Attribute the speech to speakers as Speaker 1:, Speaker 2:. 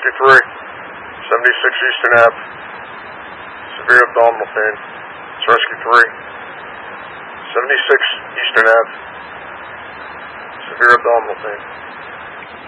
Speaker 1: Rescue 3, 76 Eastern Ave. Severe abdominal pain. It's Rescue 3, 76 Eastern Ave. Severe abdominal pain.